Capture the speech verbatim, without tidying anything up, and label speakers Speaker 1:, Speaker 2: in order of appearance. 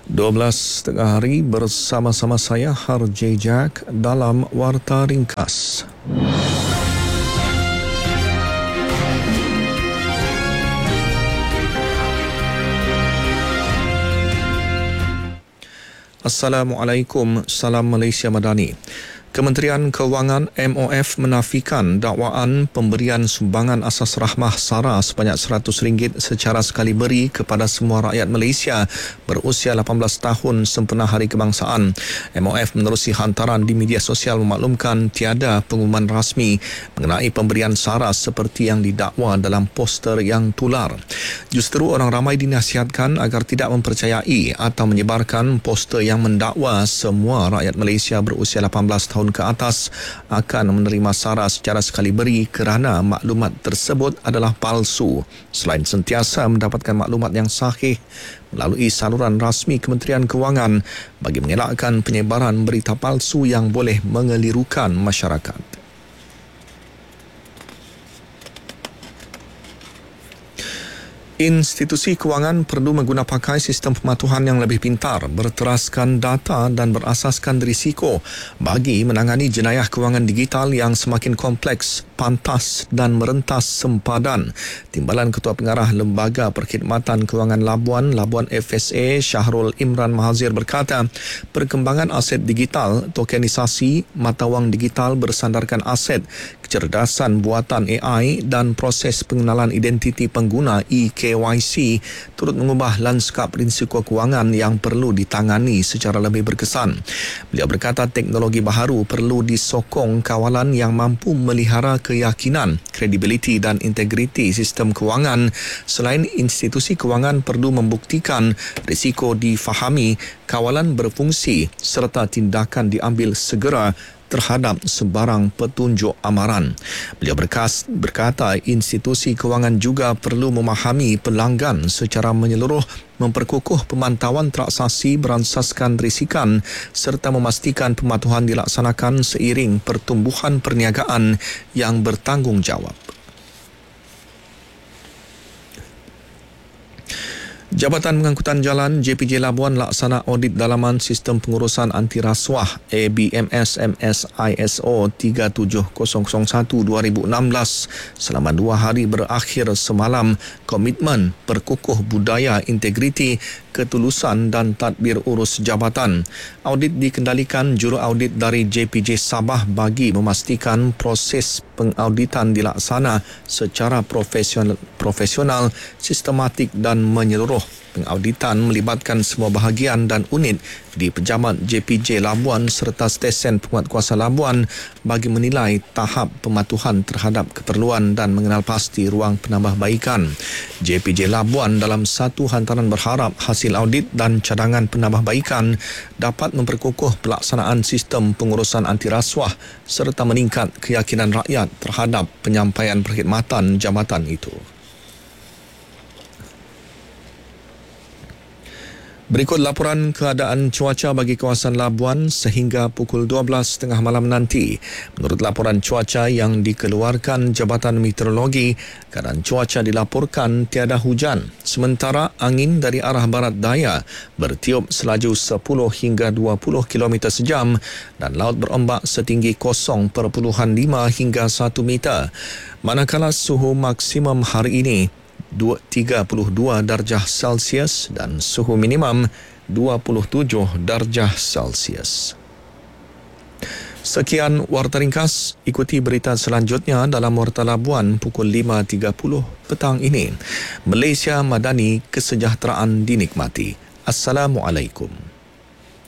Speaker 1: dua belas tengah hari bersama-sama saya Harjay Jack dalam Warta Ringkas. Assalamualaikum, salam Malaysia Madani. Kementerian Kewangan M O F menafikan dakwaan pemberian sumbangan asas rahmah SARA sebanyak seratus ringgit secara sekali beri kepada semua rakyat Malaysia berusia lapan belas tahun sempena Hari Kebangsaan. M O F menerusi hantaran di media sosial memaklumkan tiada pengumuman rasmi mengenai pemberian SARA seperti yang didakwa dalam poster yang tular. Justru orang ramai dinasihatkan agar tidak mempercayai atau menyebarkan poster yang mendakwa semua rakyat Malaysia berusia lapan belas tahun ke atas akan menerima SARA secara sekali beri kerana maklumat tersebut adalah palsu. Selain sentiasa mendapatkan maklumat yang sahih melalui saluran rasmi Kementerian Kewangan bagi mengelakkan penyebaran berita palsu yang boleh mengelirukan masyarakat. Institusi kewangan perlu mengguna pakai sistem pematuhan yang lebih pintar, berteraskan data dan berasaskan risiko bagi menangani jenayah kewangan digital yang semakin kompleks, pantas dan merentas sempadan. Timbalan Ketua Pengarah Lembaga Perkhidmatan Kewangan Labuan, Labuan F S A, Syahrul Imran Mahazir berkata, perkembangan aset digital, tokenisasi, mata wang digital bersandarkan aset, kecerdasan buatan A I dan proses pengenalan identiti pengguna E K Y C turut mengubah lanskap risiko kewangan yang perlu ditangani secara lebih berkesan. Beliau berkata teknologi baharu perlu disokong kawalan yang mampu melihara keyakinan, kredibiliti dan integriti sistem kewangan. Selain institusi kewangan perlu membuktikan risiko difahami, kawalan berfungsi serta tindakan diambil segera terhadap sebarang petunjuk amaran. Beliau berkas, berkata institusi kewangan juga perlu memahami pelanggan secara menyeluruh, memperkukuh pemantauan transaksi beransaskan risikan serta memastikan pematuhan dilaksanakan seiring pertumbuhan perniagaan yang bertanggungjawab. Jabatan Pengangkutan Jalan J P J Labuan laksana audit dalaman sistem pengurusan anti rasuah A B M S M S I S O tiga tujuh kosong kosong satu dua ribu enam belas selama dua hari berakhir semalam. Komitmen perkukuh budaya integriti, ketulusan dan tadbir urus jabatan. Audit dikendalikan juru audit dari J P J Sabah bagi memastikan proses pengauditan dilaksana secara profesional, profesional, sistematik dan menyeluruh. Pengauditan melibatkan semua bahagian dan unit di Pejabat J P J Labuan serta stesen penguatkuasa Labuan bagi menilai tahap pematuhan terhadap keperluan dan mengenal pasti ruang penambahbaikan. J P J Labuan dalam satu hantaran berharap hasil audit dan cadangan penambahbaikan dapat memperkukuh pelaksanaan sistem pengurusan anti rasuah serta meningkat keyakinan rakyat terhadap penyampaian perkhidmatan jabatan itu. Berikut laporan keadaan cuaca bagi kawasan Labuan sehingga pukul dua belas tiga puluh malam nanti. Menurut laporan cuaca yang dikeluarkan Jabatan Meteorologi, keadaan cuaca dilaporkan tiada hujan. Sementara angin dari arah barat daya bertiup selaju sepuluh hingga dua puluh kilometer sejam dan laut berombak setinggi kosong perpuluhan lima hingga satu meter. Manakala suhu maksimum hari ini tiga puluh dua darjah Celsius dan suhu minimum dua puluh tujuh darjah Celsius. Sekian Warta Ringkas. Ikuti berita selanjutnya dalam Warta Labuan pukul lima tiga puluh petang ini. Malaysia Madani, kesejahteraan dinikmati. Assalamualaikum.